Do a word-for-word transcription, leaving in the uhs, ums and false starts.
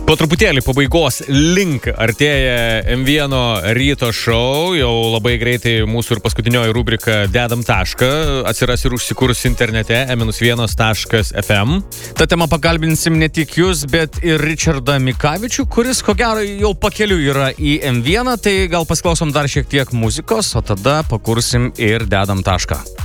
Po truputėlį pabaigos link artėja M vieno ryto šou, jau labai greitai mūsų ir paskutinioji rubrika Dedam tašką atsiras ir užsikurs internete e vienas taškas ef em. Ta tema pakalbinsim ne tik jūs, bet ir Richardą Mikavičių, kuris ko gero jau pakeliu yra į M vieną, tai gal pasiklausom dar šiek tiek muzikos, o tada pakursim ir Dedam tašką.